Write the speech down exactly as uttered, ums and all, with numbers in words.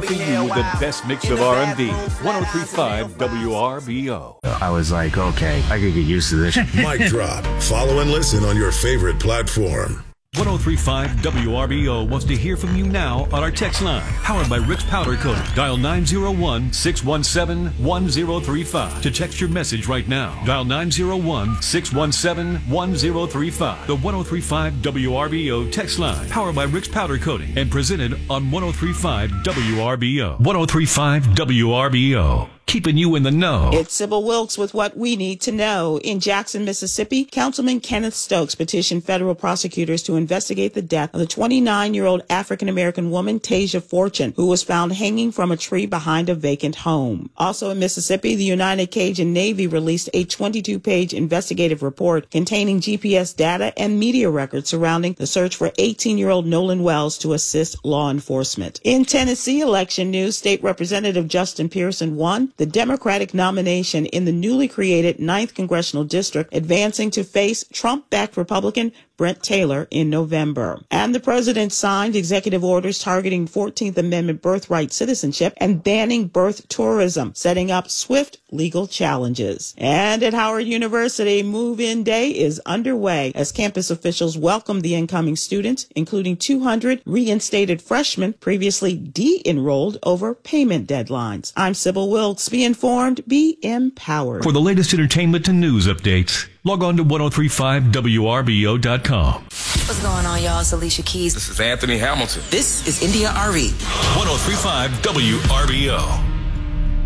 for you with the best mix of R and B. one oh three point five W R B O. I was like, okay, I could get used to this. Mic drop. Follow and listen on your favorite platform. one oh three point five W R B O wants to hear from you now on our text line. Powered by Rick's Powder Coating. Dial nine oh one, six one seven, one oh three five to text your message right now. Dial nine oh one, six one seven, one oh three five. The one oh three point five W R B O text line. Powered by Rick's Powder Coating and presented on one oh three point five W R B O. one oh three point five W R B O. Keeping you in the know. It's Sybil Wilkes with what we need to know. In Jackson, Mississippi, Councilman Kenneth Stokes petitioned federal prosecutors to investigate the death of the twenty-nine-year-old African-American woman, Tasia Fortune, who was found hanging from a tree behind a vacant home. Also in Mississippi, the United Cajun Navy released a twenty-two page investigative report containing G P S data and media records surrounding the search for eighteen-year-old Nolan Wells to assist law enforcement. In Tennessee election news, State Representative Justin Pearson won the Democratic nomination in the newly created ninth Congressional District, advancing to face Trump-backed Republican Brent Taylor in November. And the president signed executive orders targeting fourteenth Amendment birthright citizenship and banning birth tourism, setting up swift legal challenges. And at Howard University, move-in day is underway as campus officials welcome the incoming students, including two hundred reinstated freshmen previously de-enrolled over payment deadlines. I'm Sybil Wilkes. Be informed, be empowered. For the latest entertainment and news updates, log on to one oh three point five W R B O dot com. What's going on, y'all? It's Alicia Keys. This is Anthony Hamilton. This is India R E. one oh three point five W R B O.